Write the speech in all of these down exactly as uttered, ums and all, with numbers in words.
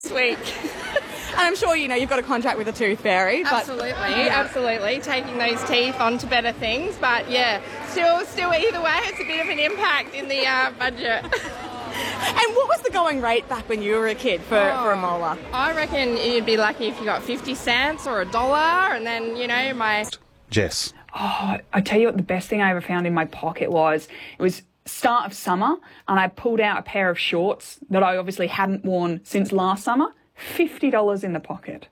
this week. And I'm sure, you know, you've got a contract with the Tooth Fairy. But absolutely, absolutely. Taking those teeth onto better things. But, yeah, still, still either way, it's a bit of an impact in the uh, budget. And what was the going rate back when you were a kid for, oh, for a molar? I reckon you'd be lucky if you got fifty cents or a dollar, and then, you know, my... Jess. Oh, I tell you what, the best thing I ever found in my pocket was, it was start of summer, and I pulled out a pair of shorts that I obviously hadn't worn since last summer. fifty dollars in the pocket.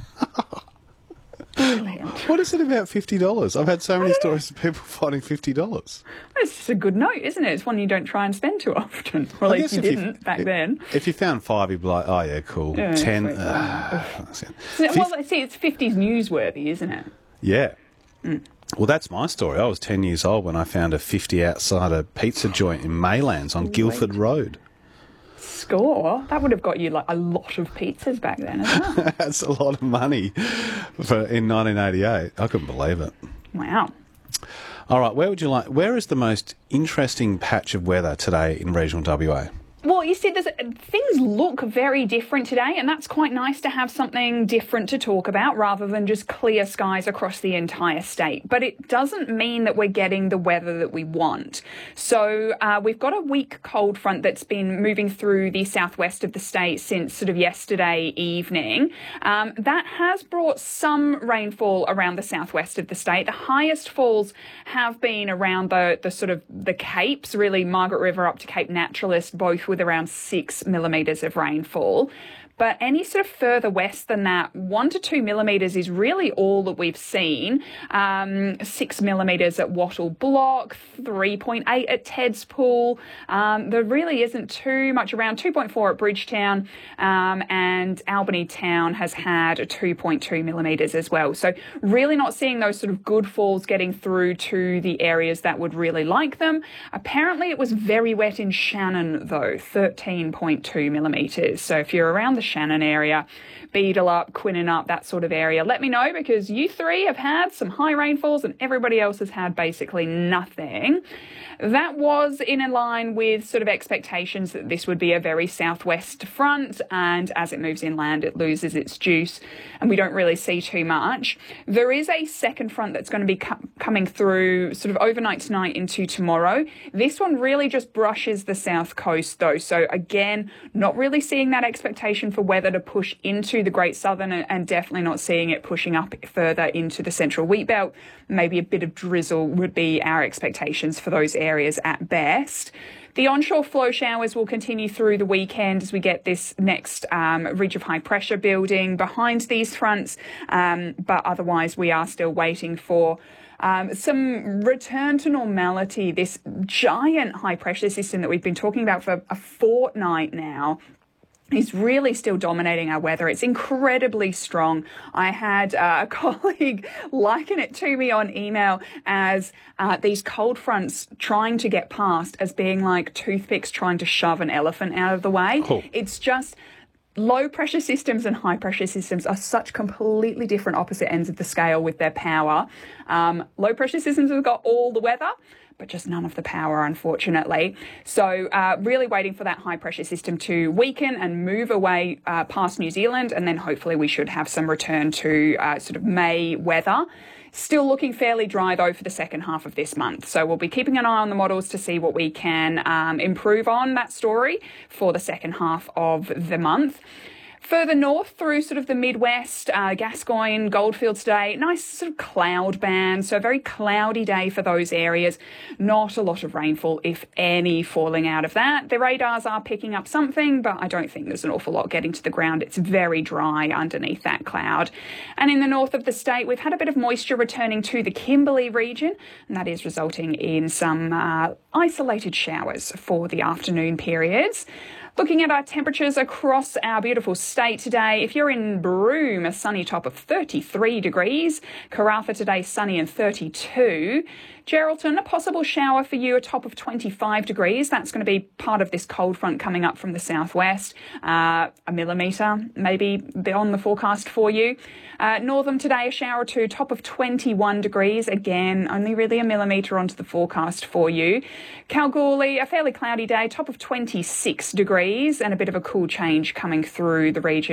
Brilliant. What is it about fifty dollars? I've had so many stories of people finding fifty dollars. It's just a good note, isn't it? It's one you don't try and spend too often. Or at least you didn't you, back if, then. If you found five, you'd be like, oh, yeah, cool. Yeah, Ten. Uh, well, see, it's fifties newsworthy, isn't it? Yeah. Mm. Well, that's my story. I was ten years old when I found a fifty outside a pizza joint in Maylands on Guildford Road. Score. That would have got you like a lot of pizzas back then as well. That's a lot of money for in nineteen eighty-eight. I couldn't believe it. Wow. All right, where would you like? Where is the most interesting patch of weather today in regional W A? Well, you see, there's, things look very different today, and that's quite nice to have something different to talk about rather than just clear skies across the entire state. But it doesn't mean that we're getting the weather that we want. So uh, we've got a weak cold front that's been moving through the southwest of the state since sort of yesterday evening. Um, that has brought some rainfall around the southwest of the state. The highest falls have been around the, the sort of the Capes, really Margaret River up to Cape Naturalist, both with around six millimetres of rainfall. But any sort of further west than that, one to two millimetres is really all that we've seen. Um, six millimetres at Wattle Block, three point eight at Ted's Pool. Um, there really isn't too much around. two point four at Bridgetown, um, and Albany Town has had two point two millimetres as well. So really not seeing those sort of good falls getting through to the areas that would really like them. Apparently it was very wet in Shannon though, thirteen point two millimetres. So if you're around the Shannon area, Beedalup, Quinninup, that sort of area, let me know, because you three have had some high rainfalls and everybody else has had basically nothing. That was in line with sort of expectations that this would be a very southwest front, and as it moves inland it loses its juice and we don't really see too much. There is a second front that's going to be co- coming through sort of overnight tonight into tomorrow. This one really just brushes the south coast though, so again, not really seeing that expectation for weather to push into the Great Southern, and definitely not seeing it pushing up further into the central wheat belt. Maybe a bit of drizzle would be our expectations for those areas at best. The onshore flow showers will continue through the weekend as we get this next um, ridge of high pressure building behind these fronts, um, but otherwise we are still waiting for Um, some return to normality. This giant high pressure system that we've been talking about for a fortnight now is really still dominating our weather. It's incredibly strong. I had uh, a colleague liken it to me on email as uh, these cold fronts trying to get past as being like toothpicks trying to shove an elephant out of the way. Oh. It's just... Low pressure systems and high pressure systems are such completely different opposite ends of the scale with their power. Um, low pressure systems have got all the weather, but just none of the power, unfortunately. So uh, really waiting for that high pressure system to weaken and move away uh, past New Zealand, and then hopefully we should have some return to uh, sort of May weather. Still looking fairly dry, though, for the second half of this month. So we'll be keeping an eye on the models to see what we can um, improve on that story for the second half of the month. Further north through sort of the Midwest, uh, Gascoyne, Goldfields today, nice sort of cloud band, so a very cloudy day for those areas. Not a lot of rainfall, if any, falling out of that. The radars are picking up something, but I don't think there's an awful lot getting to the ground. It's very dry underneath that cloud. And in the north of the state, we've had a bit of moisture returning to the Kimberley region, and that is resulting in some uh, isolated showers for the afternoon periods. Looking at our temperatures across our beautiful state today, if you're in Broome, a sunny top of thirty-three degrees. Karratha today, sunny and thirty-two. Geraldton, a possible shower for you, a top of twenty-five degrees. That's going to be part of this cold front coming up from the southwest. Uh, a millimetre maybe on the forecast for you. Uh, Northam today, a shower or two, top of twenty-one degrees. Again, only really a millimetre onto the forecast for you. Kalgoorlie, a fairly cloudy day, top of twenty-six degrees. degrees and a bit of a cool change coming through the region.